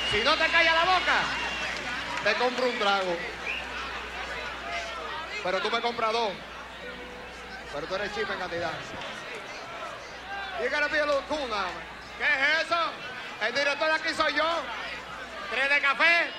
Si no te callas la boca, te compro un trago. Pero tú me compras dos. Pero tú eres cheap en cantidad. You gotta be a little cool now. ¿Qué es eso? El director de aquí soy yo. ¿3 de café?